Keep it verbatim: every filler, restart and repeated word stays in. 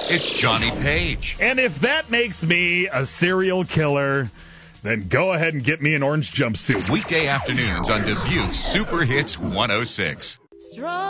It's Johnny Page. And if that makes me a serial killer, then go ahead and get me an orange jumpsuit. Weekday afternoons on Dubuque Super Hits one oh six. Strong.